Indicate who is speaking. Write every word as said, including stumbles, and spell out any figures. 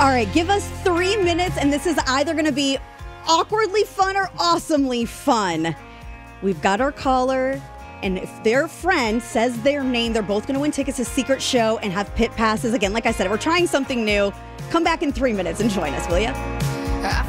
Speaker 1: All right, give us three minutes, and this is either going to be awkwardly fun or awesomely fun. We've got our caller, and if their friend says their name, they're both going to win tickets to Secret Show and have pit passes. Again, like I said, we're trying something new. Come back in three minutes and join us, will you?